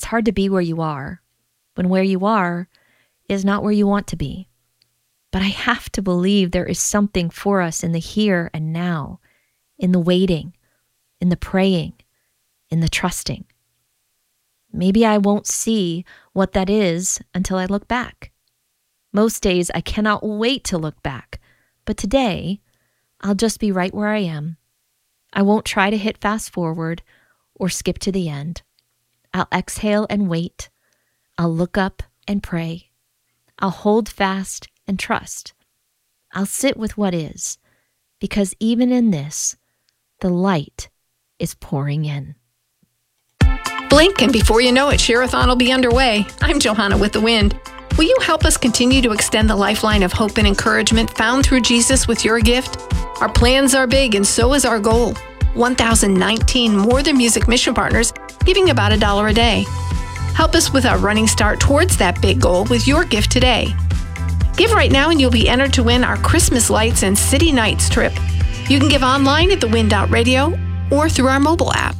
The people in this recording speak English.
It's hard to be where you are, when where you are is not where you want to be. But I have to believe there is something for us in the here and now, in the waiting, in the praying, in the trusting. Maybe I won't see what that is until I look back. Most days I cannot wait to look back, but today I'll just be right where I am. I won't try to hit fast forward or skip to the end. I'll exhale and wait. I'll look up and pray. I'll hold fast and trust. I'll sit with what is, because even in this, the light is pouring in. Blink, and before you know it, Share-a-thon will be underway. I'm Johanna with the Wind. Will you help us continue to extend the lifeline of hope and encouragement found through Jesus with your gift? Our plans are big, and so is our goal. 1,019 More Than Music mission partners giving about $1 a day. Help us with our running start towards that big goal with your gift today. Give right now and you'll be entered to win our Christmas lights and city nights trip. You can give online at thewind.radio or through our mobile app.